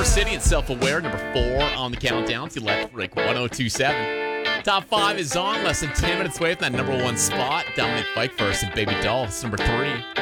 Silver City and Self-Aware, number 4 on the countdown. To Electric 1027. Top 5 is on, less than 10 minutes away from that number 1 spot. Dominic Fike first and Baby Doll, it's number 3.